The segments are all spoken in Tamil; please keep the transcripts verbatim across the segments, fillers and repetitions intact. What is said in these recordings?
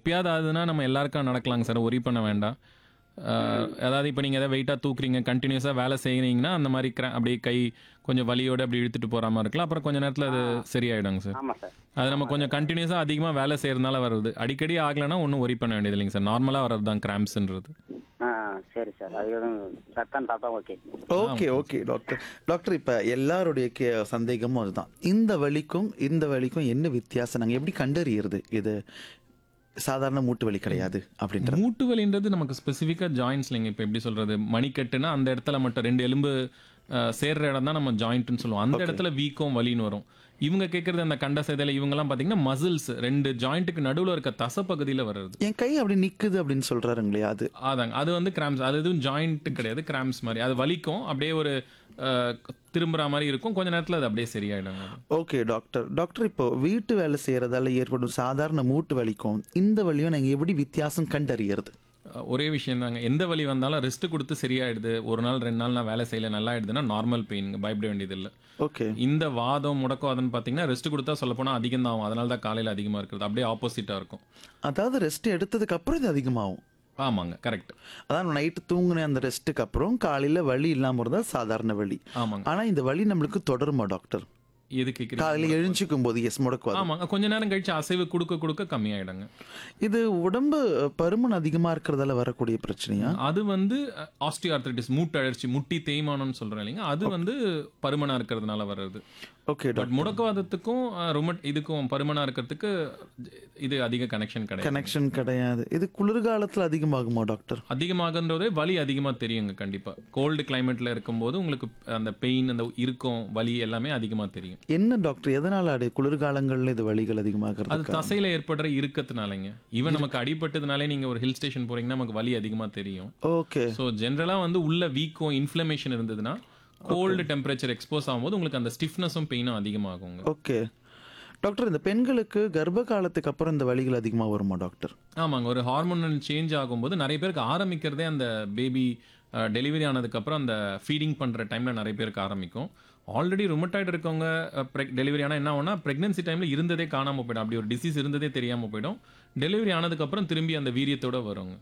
எப்பயாவது ஆகுதுன்னா நம்ம எல்லாருக்கும் நடக்கலாங்க சார், ஒரி பண்ண வேண்டாம். அஹ், அதாவது இப்போ நீங்கள் எதாவது வெயிட்டாக தூக்குறீங்க, கண்டினியூஸாக வேலை செய்கிறீங்கன்னா அந்த மாதிரி கிர அப்படியே கை கொஞ்சம் வலியோடு அப்படி இழுத்துட்டு போகிற மாதிரி இருக்கலாம். அப்புறம் கொஞ்சம் நேரத்தில் அது சரியாயிடுங்க சார். ஆமா சார். அது நம்ம கொஞ்சம் கண்டினியூஸாக அதிகமாக வேலை செய்கிறதுனால வருது. அடிக்கடி ஆகலைன்னா ஒன்றும் ஒரி பண்ண வேண்டியது இல்லைங்க சார், நார்மலாக வர்றது தான் கிராம்ப்ஸ்ன்றது. ஆ சரி சார், அது எதுவும் சத்தம் பார்த்தா okay. Okay okay doctor. Doctor இப்போ எல்லாருடைய கே சந்தேகமும் அதுதான், இந்த வலிக்கும் இந்த வலிக்கும் என்ன வித்தியாசம், நாங்கள் எப்படி கண்டறியறது இது சாதாரண மூட்டு வலி கிடையாது அப்படின்ற? மூட்டு வலின்றது நமக்கு ஸ்பெசிஃபிக்காக ஜாயின்ஸ்லைங்க. இப்போ எப்படி சொல்கிறது, மணிக்கட்டுனா அந்த இடத்துல மட்டும் ரெண்டு எலும்பு அஹ், சேர்ற இடம் தான் நம்ம ஜாயிண்ட்னு சொல்லுவோம். அந்த இடத்துல வீக்கம் வலின்னு வரும். இவங்க கேட்குறது அந்த கண்ட சதையில இவங்கெல்லாம் பார்த்தீங்கன்னா மசில்ஸ் ரெண்டு ஜாயிண்ட்டுக்கு நடுவில் இருக்க தசப்பகுதியில் வர்றது. என் கை அப்படி நிக்குது அப்படின்னு சொல்றாருங்களே, அது அதாங்க, அது வந்து கிராம்ஸ். அது எதுவும் ஜாயிண்ட் கிடையாது, கிராம்ஸ் மாதிரி. அது வலிக்கும், அப்படியே ஒரு அஹ், திரும்புற மாதிரி இருக்கும். கொஞ்ச நேரத்தில் அது அப்படியே சரியாயிடுங்க. Okay doctor. டாக்டர் இப்போ வீட்டு வேலை செய்யறதால ஏற்படும் சாதாரண மூட்டு வலிக்கும் இந்த வலியும் நாங்கள் எப்படி வித்தியாசம் கண்டறியறது? அஹ், ஒரே விஷயம் தாங்க, எந்த வலி வந்தாலும் ரெஸ்ட் கொடுத்து சரியாயிடுது, ஒரு நாள் ரெண்டு நாள் நான் வேலை செய்யல நல்லா ஆயிடுதுன்னா நார்மல் பெயினுங்க, பயப்பட வேண்டியது இல்லை. ஓகே. இந்த வாதம் முடக்கவாதம்னு பார்த்தீங்கன்னா ரெஸ்ட் கொடுத்தா சொல்லப்போனால் அதிகம் தான் ஆகும். அதனால தான் காலையில் அதிகமாக இருக்கிறது, அப்படியே ஆப்போசிட்டாக இருக்கும். அதாவது ரெஸ்ட் எடுத்ததுக்கு அப்புறம் இது அதிகமாகும். ஆமாங்க, கரெக்ட். அதான் நைட்டு தூங்குன அந்த ரெஸ்ட்டுக்கு அப்புறம் காலையில வலி இல்லாம இருந்தா சாதாரண வலி. ஆமாங்க. ஆனா இந்த வலி நம்மளுக்கு தொடருமா டாக்டர்? எது கேட்குறீங்க? காலையில எழுஞ்சிக்கும் போது எஸ் முடக்குவாது. ஆமாங்க, கொஞ்ச நேரம் கழிச்சு அசைவு கொடுக்க கொடுக்க கம்மியாயிடுங்க. இது உடம்பு பருமன் அதிகமா இருக்கிறதால வரக்கூடிய பிரச்சனையா? அது வந்து ஆஸ்டியோஆர்த்ரைட்டிஸ், மூட்டு அழற்சி, முட்டி தேய்மானம்னு சொல்றேன் இல்லைங்க, அது வந்து பருமனா இருக்கிறதுனால வர்றது. Okay but doctor. முடக்கவாதத்துக்கும் ரொமட் இதுக்கும் பருமனா இருக்கிறதுக்கு இது அதிக கனெக்ஷன் கிடையாது. கனெக்ஷன் கிடையாது. இது குளிர்காலத்துல அதிகமாகுமா டாக்டர்? அதிகமாகன்றதே வலி அதிகமா தெரியுங்க கண்டிப்பா. கோல்டு கிளைமேட்ல இருக்கும்போது உங்களுக்கு அந்த பெயின், அந்த இருக்கும் வலி எல்லாமே அதிகமா தெரியும். என்ன டாக்டர், எதனால அடி குளிர்காலங்கள்ல இது வலிகள் அது அதிகமாகிறது? தசையில ஏற்படுற இறுக்கத்தினாலங்க. ஈவன் நமக்கு அடிபட்டதுனாலே நீங்க ஒரு ஹில் ஸ்டேஷன் போறீங்கன்னா நமக்கு வலி அதிகமா தெரியும். ஓகே. ஸோ ஜென்ரலா வந்து உள்ள வீக்கம், இன்ஃப்ளமேஷன் இருந்ததுன்னா கோல்டு டெம்பரேச்சர் எக்ஸ்போஸ் ஆகும்போது உங்களுக்கு அந்த ஸ்டிஃப்னஸும் பெயினும் அதிகமாகுங்க. Okay doctor. இந்த பெண்களுக்கு கர்ப்ப காலத்துக்கு அப்புறம் இந்த வலிகள் அதிகமாக வருமா டாக்டர்? ஆமாங்க, ஒரு ஹார்மோனல் சேஞ்ச் ஆகும்போது நிறைய பேருக்கு ஆரம்பிக்கிறதே அந்த பேபி டெலிவரி ஆனதுக்கப்புறம் அந்த ஃபீடிங் பண்ணுற டைமில் நிறைய பேருக்கு ஆரம்பிக்கும். ஆல்ரெடி ருமட்டாய்டு இருக்கவங்க டெலிவரி ஆனால் என்ன ஆகும்னா ப்ரெக்னன்சி டைமில் இருந்ததே காணாமல் போயிடும், அப்படி ஒரு டிசீஸ் இருந்ததே தெரியாமல் போயிடும். டெலிவரி ஆனதுக்கப்புறம் திரும்பி அந்த வீரியத்தோட வருங்க.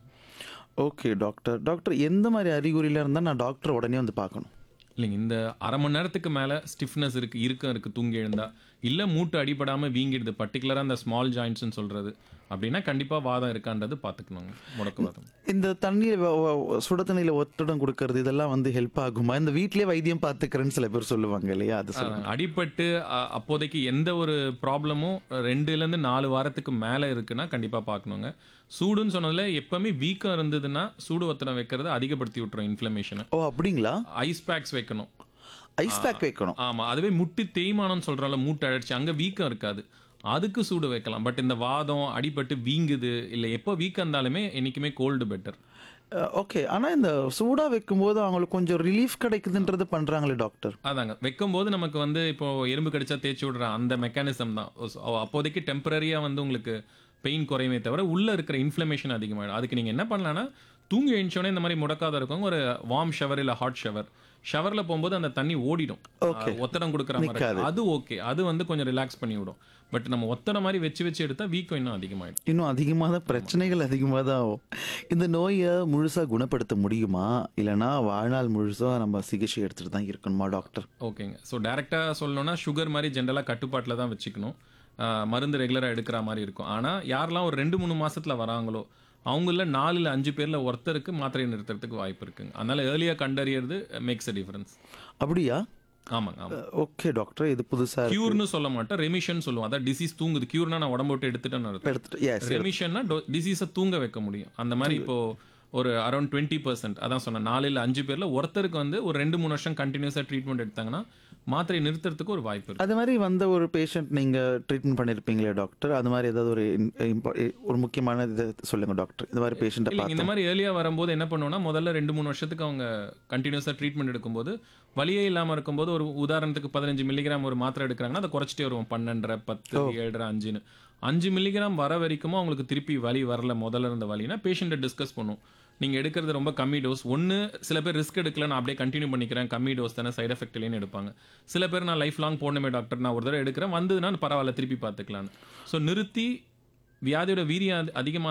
Okay doctor. டாக்டர் எந்த மாதிரி அறிகுறியில் இருந்தால் நான் டாக்டர் உடனே வந்து பார்க்கணும்? இல்லைங்க, இந்த அரை மணி நேரத்துக்கு மேலே ஸ்டிஃப்னஸ் இருக்குது, இறுக்கம் இருக்குது, தூங்கி எழுந்தா, இல்லை மூட்டு அடிபடாமல் வீங்கிடுது, பர்டிகுலராக அந்த ஸ்மால் ஜாயின்ட்ஸ்னு சொல்கிறது, அப்படின்னா கண்டிப்பாக வாதம் இருக்கான்றது பார்த்துக்கணுங்க, முடக்குவாதம். இந்த தண்ணியில் சுட தண்ணியில் ஒத்தடம் கொடுக்கறது இதெல்லாம் வந்து ஹெல்ப் ஆகுமா? இந்த வீட்டிலே வைத்தியம் பார்த்துக்கிறேன்னு சில பேர் சொல்லுவாங்க இல்லையா, அது சொல்லுங்க. அடிபட்டு அ- அப்போதைக்கு எந்த ஒரு ப்ராப்ளமும் ரெண்டுலேருந்து நாலு வாரத்துக்கு மேலே இருக்குன்னா கண்டிப்பாக பார்க்கணுங்க. சூடுன்னு சொன்னதில் எப்பவுமே வீக்கம் இருந்ததுன்னா சூடு ஒத்தடம் வைக்கிறது அதிகப்படுத்தி விட்டுரும் இன்ஃப்ளமேஷனை. ஓ அப்படிங்களா? ஐஸ் பேக்ஸ் வைக்கணும். ஐஸ் பேக் வைக்கணும். ஆமாம், அதுவே முட்டி தேய்மானம்னு சொல்கிறோம்ல, மூட்டு அழற்சி, அங்கே வீக்கம் இருக்காது, அதுக்கு சூடு வைக்கலாம். பட் இந்த வாதம் அடிபட்டு வீங்குது இல்லை, எப்போ வீக்கம் இருந்தாலுமே என்றைக்குமே கோல்டு பெட்டர். ஓகே. ஆனால் இந்த சூடாக வைக்கும்போது அவங்களுக்கு கொஞ்சம் ரிலீஃப் கிடைக்குதுன்றது பண்ணுறாங்களே டாக்டர்? அதாங்க, வைக்கும்போது நமக்கு வந்து இப்போ எறும்பு கடிச்சா தேய்ச்சி விடுற அந்த மெக்கானிசம் தான். அப்போதைக்கு டெம்பரரியாக வந்து உங்களுக்கு பெயின் குறையுமே தவிர உள்ள இருக்கிற இன்ஃப்ளமேஷன் அதிகமாகிடும். அதுக்கு நீங்கள் என்ன பண்ணலான்னா, தூங்கி எழுந்தோடனே இந்த மாதிரி முடக்காத இருக்கவங்க ஒரு வார்ம் ஷவர் இல்லை ஹாட் ஷவர், ஷவரில் போகும்போது அந்த தண்ணி ஓடிடும், Okay. ஒத்தடம் கொடுக்குற மாதிரி நிக்காது. அது ஓகே, அது வந்து கொஞ்சம் ரிலாக்ஸ் பண்ணி விடும். பட் நம்ம ஒத்தடம் மாதிரி வச்சு வச்சு எடுத்தால் வீக்கம் இன்னும் அதிகமாகிடும். இன்னும் அதிகமாக தான் பிரச்சனைகள் அதிகமாக தான் ஆகும். இந்த நோயை முழுசாக குணப்படுத்த முடியுமா, இல்லைனா வாழ்நாள் முழுசாக நம்ம சிகிச்சை எடுத்துகிட்டு தான் இருக்கணுமா டாக்டர்? ஓகேங்க, ஸோ டேரெக்டாக சொல்லணும்னா சுகர் மாதிரி ஜென்ரலாக கட்டுப்பாட்டில் தான் வச்சுக்கணும். ஆஹ் மருந்து ரெகுலராக எடுக்கிற மாதிரி இருக்கும். ஆனால் யாரெல்லாம் ஒரு ரெண்டு மூணு மாசத்துல வராங்களோ அவங்கள நாலு இல்லை அஞ்சு பேரில் ஒருத்தருக்கு மாத்திரை நிறுத்துறதுக்கு வாய்ப்பு இருக்குங்க. அதனால ஏர்லியாக கண்டறியறது மேக்ஸ் அ டிஃபரன்ஸ். அப்படியா? ஆமாங்க, ஆமாம். ஓகே டாக்டர், இது புதுசாக கியூர்னு சொல்ல மாட்டேன், ரெமிஷன் சொல்லுவோம். அதான் டிசீஸ் தூங்குது. கியூர்னா நான் உடம்பு விட்டு எடுத்துட்டேன்னு அர்த்தம். எடுத்துட்டு எஸ். ரெமிஷன்னா டிசீஸை தூங்க வைக்க முடியும். அந்த மாதிரி இப்போ ஒரு அரௌண்ட் டுவெண்ட்டி பர்சன்ட் அதான் சொன்னேன், நாலு இல்லை அஞ்சு பேரில் ஒருத்தருக்கு வந்து ஒரு ரெண்டு மூணு வருஷம் கண்டினியூஸாக ட்ரீட்மெண்ட் எடுத்தாங்கன்னா மாத்திரை நிறுத்துறதுக்கு ஒரு வாய்ப்பு இருக்கு. அது மாதிரி வந்த ஒரு பேஷண்ட் நீங்கள் ட்ரீட்மெண்ட் பண்ணியிருப்பீங்களே டாக்டர், அது மாதிரி ஏதாவது ஒரு இன்- இம்பா- ஒரு முக்கியமான இதை சொல்லுங்கள் டாக்டர். இந்த மாதிரி பேஷண்ட்டை இல்லைங்க, இந்த பார்த்து மாதிரி ஏர்லியாக வரும்போது என்ன பண்ணுவோம்னா, முதல்ல ரெண்டு மூணு வருஷத்துக்கு அவங்க கண்டினியூஸாக ட்ரீட்மெண்ட் எடுக்கும்போது வலியே இல்லாமல் இருக்கும்போது, ஒரு உதாரணத்துக்கு பதினஞ்சு மில்லிகிராம் ஒரு மாத்திரை எடுக்கிறாங்கன்னா அதை குறைச்சிட்டே வருவோம், பன்னெண்டரை பத்து ஏழரை அஞ்சுன்னு. அஞ்சு மில்லிகிராம் வர வரைக்கும் அவங்களுக்கு திருப்பி வலி வரல, முதல்ல இருந்த வலினா பேஷண்ட்டை டிஸ்கஸ் பண்ணுவோம். நீங்கள் எடுக்கிறது ரொம்ப கம்மி டோஸ். ஒன்று சில பேர் ரிஸ்க் எடுக்கல, நான் அப்படியே கண்டினியூ பண்ணிக்கிறேன், கம்மி டோஸ் தானே, சைட் எஃபெக்ட் இல்லைன்னு எடுப்பாங்க. சில பேர் நான் லைஃப் லாங் போடணுமே டாக்டர், நான் ஒரு தடவை எடுக்கிறேன், வந்ததுன்னா பரவாயில்ல திருப்பி பார்த்துக்கலான்னு. ஸோ நிறுத்தி வியாதியோட வீரியம் அதிகமாக